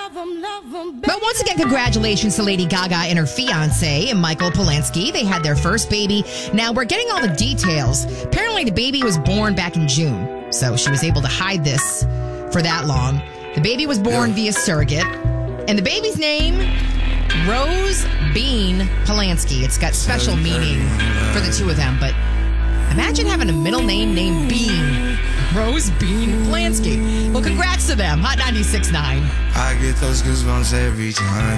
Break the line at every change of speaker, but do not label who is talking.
But once again, congratulations to Lady Gaga and her fiance, Michael Polanski. They had their first baby. Now, we're getting all the details. Apparently, the baby was born back in June, so she was able to hide this for that long. The baby was born via surrogate, and the baby's name, Rose Bean Polanski. It's got special meaning for the two of them, but imagine having a middle name named Bean. Rose Bean Polanski. Well, congrats to them. Hot 96.9.
I get those goosebumps every time.